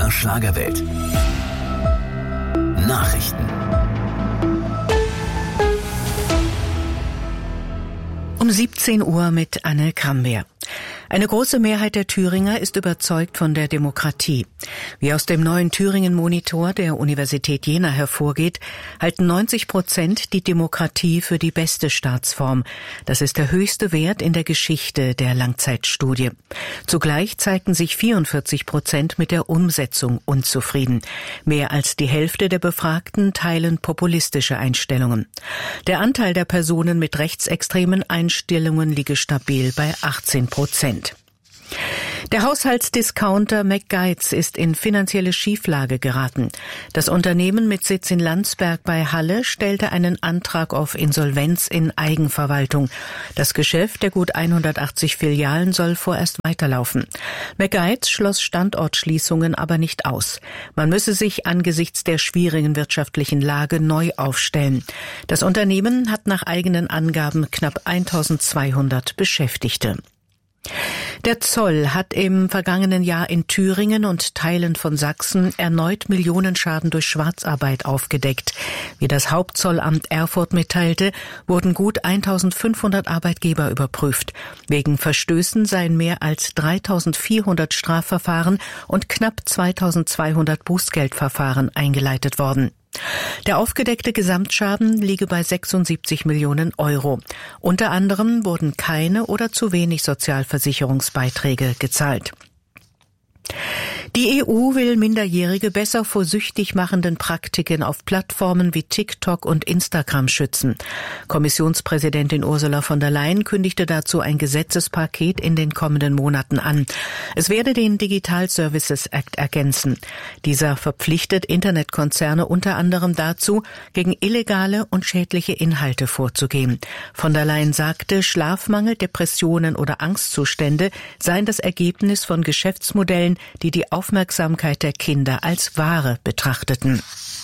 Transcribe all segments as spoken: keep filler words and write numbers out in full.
der Schlagerwelt. Nachrichten. Um siebzehn Uhr mit Anne Krambeer. Eine große Mehrheit der Thüringer ist überzeugt von der Demokratie. Wie aus dem neuen Thüringen-Monitor der Universität Jena hervorgeht, halten neunzig Prozent die Demokratie für die beste Staatsform. Das ist der höchste Wert in der Geschichte der Langzeitstudie. Zugleich zeigten sich vierundvierzig Prozent mit der Umsetzung unzufrieden. Mehr als die Hälfte der Befragten teilen populistische Einstellungen. Der Anteil der Personen mit rechtsextremen Einstellungen liege stabil bei achtzehn Prozent. Der Haushaltsdiscounter McGuides ist in finanzielle Schieflage geraten. Das Unternehmen mit Sitz in Landsberg bei Halle stellte einen Antrag auf Insolvenz in Eigenverwaltung. Das Geschäft der gut hundertachtzig Filialen soll vorerst weiterlaufen. McGuides schloss Standortschließungen aber nicht aus. Man müsse sich angesichts der schwierigen wirtschaftlichen Lage neu aufstellen. Das Unternehmen hat nach eigenen Angaben knapp eintausendzweihundert Beschäftigte. Der Zoll hat im vergangenen Jahr in Thüringen und Teilen von Sachsen erneut Millionenschaden durch Schwarzarbeit aufgedeckt. Wie das Hauptzollamt Erfurt mitteilte, wurden gut eintausendfünfhundert Arbeitgeber überprüft. Wegen Verstößen seien mehr als dreitausendvierhundert Strafverfahren und knapp zweitausendzweihundert Bußgeldverfahren eingeleitet worden. Der aufgedeckte Gesamtschaden liege bei sechsundsiebzig Millionen Euro. Unter anderem wurden keine oder zu wenig Sozialversicherungsbeiträge gezahlt. Die E U will Minderjährige besser vor süchtig machenden Praktiken auf Plattformen wie TikTok und Instagram schützen. Kommissionspräsidentin Ursula von der Leyen kündigte dazu ein Gesetzespaket in den kommenden Monaten an. Es werde den Digital Services Act ergänzen. Dieser verpflichtet Internetkonzerne unter anderem dazu, gegen illegale und schädliche Inhalte vorzugehen. Von der Leyen sagte, Schlafmangel, Depressionen oder Angstzustände seien das Ergebnis von Geschäftsmodellen, die die Aufmerksamkeit der Kinder als Ware betrachteten.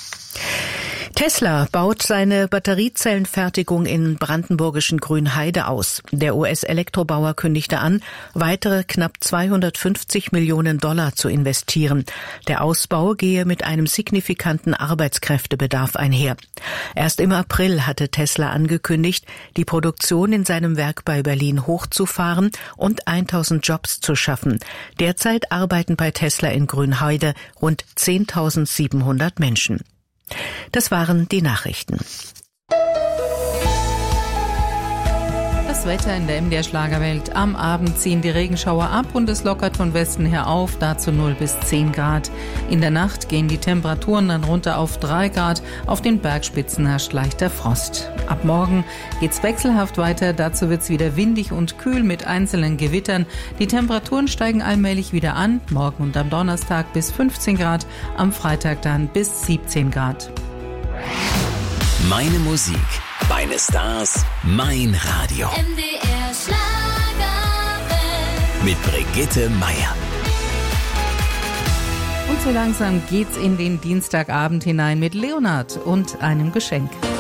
Tesla baut seine Batteriezellenfertigung in brandenburgischen Grünheide aus. Der U S-Elektrobauer kündigte an, weitere knapp zweihundertfünfzig Millionen Dollar zu investieren. Der Ausbau gehe mit einem signifikanten Arbeitskräftebedarf einher. Erst im April hatte Tesla angekündigt, die Produktion in seinem Werk bei Berlin hochzufahren und tausend Jobs zu schaffen. Derzeit arbeiten bei Tesla in Grünheide rund zehntausendsiebenhundert Menschen. Das waren die Nachrichten. Das Wetter in der M D R Schlagerwelt. Am Abend ziehen die Regenschauer ab und es lockert von Westen her auf, dazu null bis zehn Grad. In der Nacht gehen die Temperaturen dann runter auf drei Grad, auf den Bergspitzen herrscht leichter Frost. Ab morgen geht's wechselhaft weiter, dazu wird's wieder windig und kühl mit einzelnen Gewittern. Die Temperaturen steigen allmählich wieder an, morgen und am Donnerstag bis fünfzehn Grad, am Freitag dann bis siebzehn Grad. Meine Musik, meine Stars, mein Radio. M D R Schlagerwelt. Mit Brigitte Meier. Und so langsam geht's in den Dienstagabend hinein mit Leonard und einem Geschenk.